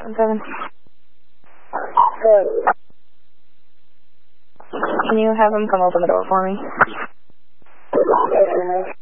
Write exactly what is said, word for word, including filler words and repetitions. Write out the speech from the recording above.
seven seven. Can you have him come open the door for me?